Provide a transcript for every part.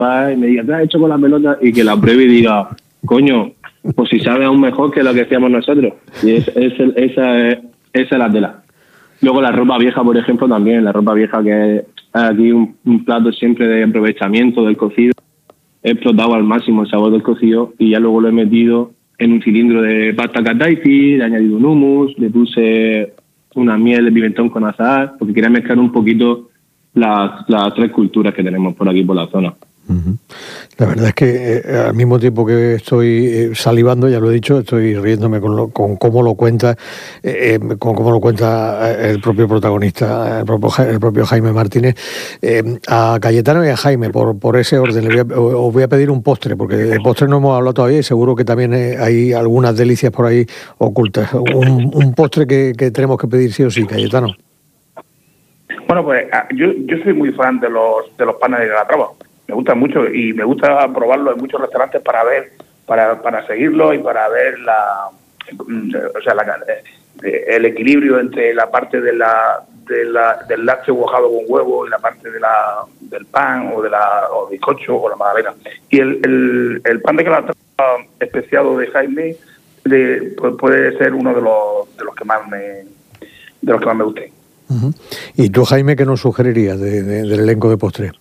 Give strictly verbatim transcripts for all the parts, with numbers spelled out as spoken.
y me diga, ¿qué has hecho con la pelota? Y que la pruebe y diga, coño, pues si sabe aún mejor que lo que hacíamos nosotros. Y es, es, esa, es, esa es la tela. Luego la ropa vieja, por ejemplo, también. La ropa vieja, que es aquí un, un plato siempre de aprovechamiento del cocido. He explotado al máximo el sabor del cocido y ya luego lo he metido en un cilindro de pasta kataisi, le he añadido un hummus, le puse una miel de pimentón con azahar, porque quería mezclar un poquito las, las tres culturas que tenemos por aquí, por la zona. Uh-huh. La verdad es que eh, al mismo tiempo que estoy eh, salivando, ya lo he dicho, estoy riéndome con, lo, con cómo lo cuenta eh, con cómo lo cuenta el propio protagonista, el propio, el propio Jaime Martínez. Eh, a Cayetano y a Jaime, por, por ese orden, le voy a, os voy a pedir un postre, porque de postre no hemos hablado todavía y seguro que también hay algunas delicias por ahí ocultas. Un, un postre que, que tenemos que pedir sí o sí, Cayetano. Bueno, pues yo, yo soy muy fan de los, de los panes de Calatrava. Me gusta mucho y me gusta probarlo en muchos restaurantes para ver, para, para seguirlo y para ver la, o sea, la, el equilibrio entre la parte de la, de la del lácteo cuajado con huevo y la parte de la del pan o de la o bizcocho o la magdalena. Y el, el, el pan de Calatrava especiado de Jaime de, pues puede ser uno de los de los que más me de los que más me gusten. Uh-huh. ¿Y tú, Jaime, qué nos sugerirías de, de, del elenco de postres?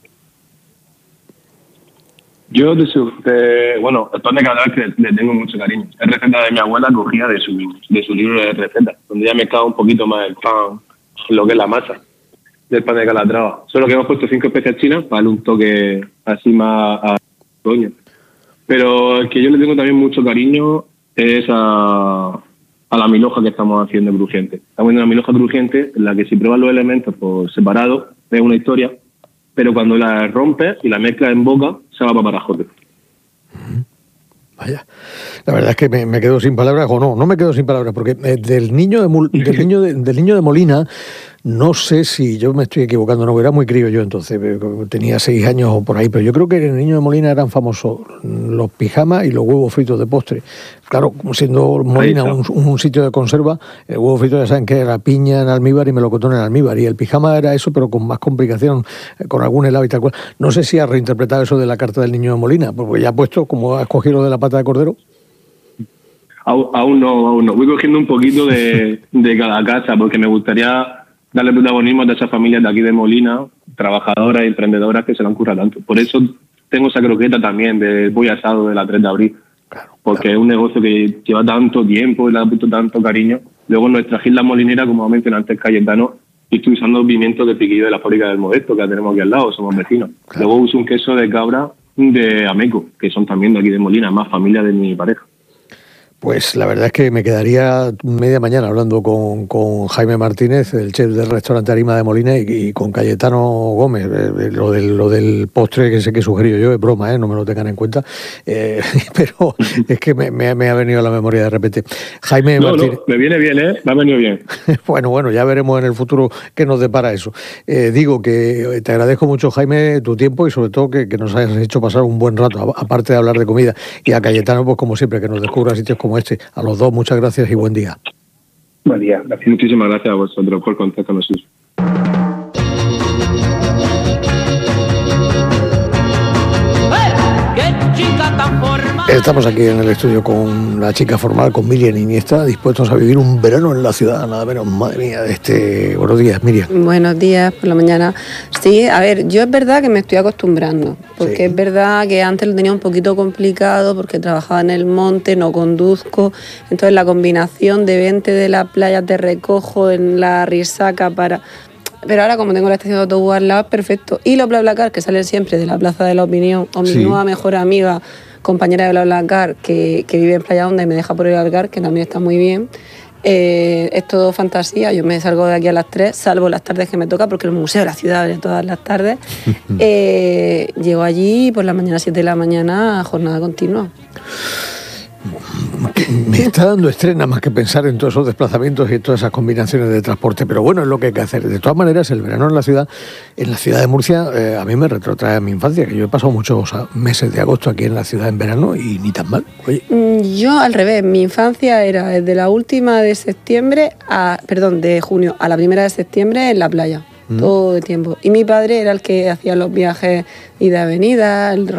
Yo, de su, de, bueno, el pan de Calatrava que le tengo mucho cariño. Es receta de mi abuela cogida de su de su libro de recetas, donde ya me cago un poquito más el pan, lo que es la masa del pan de Calatrava. Solo que hemos puesto cinco especias chinas para darle un toque así más a coño. Pero el que yo le tengo también mucho cariño es a, a la milhoja que estamos haciendo crujiente. Estamos haciendo una milhoja crujiente en la que si pruebas los elementos por separado, es una historia, pero cuando la rompes y la mezclas en boca, se va para parajote. Vaya, la verdad es que me, me quedo sin palabras, o no, no me quedo sin palabras, porque eh, del niño de Mul, del niño de, del niño de Molina, no sé si yo me estoy equivocando, no, era muy crío yo entonces, tenía seis años o por ahí, pero yo creo que en el niño de Molina eran famosos los pijamas y los huevos fritos de postre. Claro, siendo Molina un, un sitio de conserva, el huevo frito ya saben que era piña en almíbar y melocotón en almíbar, y el pijama era eso, pero con más complicación, con algún helado y tal cual. No sé si has reinterpretado eso de la carta del niño de Molina, porque ya ha puesto, como has cogido lo de la pata de cordero. Aún no, aún no. Voy cogiendo un poquito de, de cada casa, porque me gustaría darle protagonismo a esas familias de aquí de Molina, trabajadoras y emprendedoras que se lo han currado tanto. Por eso tengo esa croqueta también del pollo asado de la tres de abril, claro, porque claro. Es un negocio que lleva tanto tiempo y le ha puesto tanto cariño. Luego en nuestra isla molinera, como ha mencionado antes Cayetano, y estoy usando pimientos de piquillo de la fábrica del Modesto, que la tenemos aquí al lado, somos vecinos. Claro. Luego uso un queso de cabra de Ameco, que son también de aquí de Molina, más familia de mi pareja. Pues la verdad es que me quedaría media mañana hablando con, con Jaime Martínez, el chef del restaurante Arima de Molina, y, y con Cayetano Gómez. Eh, lo, del, lo del postre que sé que he sugerido yo es broma, ¿eh? No me lo tengan en cuenta, eh, pero es que me, me, me ha venido a la memoria de repente. Jaime no, Martínez... No, me viene bien, ¿eh? Me ha venido bien. Bueno, bueno, ya veremos en el futuro qué nos depara eso. Eh, digo que te agradezco mucho, Jaime, tu tiempo y sobre todo que, que nos hayas hecho pasar un buen rato, aparte de hablar de comida. Y a Cayetano, pues como siempre, que nos descubra sitios como este. A los dos, muchas gracias y buen día. Buen día. Gracias. Muchísimas gracias a vosotros por contar con nosotros. Estamos aquí en el estudio con la chica formal, con Miriam Iniesta, dispuestos a vivir un verano en la ciudad, nada menos. Madre mía, este... buenos días, Miriam. Buenos días, por la mañana. Sí, a ver, yo es verdad que me estoy acostumbrando, porque sí. Es verdad que antes lo tenía un poquito complicado, porque trabajaba en el monte, no conduzco, entonces la combinación de vente de la playa te recojo en la Risaca para... Pero ahora, como tengo la estación de autobús al lado, perfecto. Y los BlaBlaCar, que salen siempre de la Plaza de la Opinión, o mi sí. nueva mejor amiga, compañera de BlaBlaCar, que, que vive en Playa Honda y me deja por ir al Car, que también está muy bien. Eh, es todo fantasía. Yo me salgo de aquí a las tres, salvo las tardes que me toca, porque el museo de la ciudad abre todas las tardes. eh, llego allí por la mañana, siete de la mañana, jornada continua. Me está dando estrena más que pensar en todos esos desplazamientos y todas esas combinaciones de transporte, pero bueno, es lo que hay que hacer. De todas maneras, el verano en la ciudad, en la ciudad de Murcia, eh, a mí me retrotrae a mi infancia, que yo he pasado muchos meses de agosto aquí en la ciudad en verano y ni tan mal. Oye. Yo al revés, mi infancia era desde la última de septiembre a, perdón, de junio a la primera de septiembre en la playa. todo el tiempo. Y mi padre era el que hacía los viajes ida y venida, el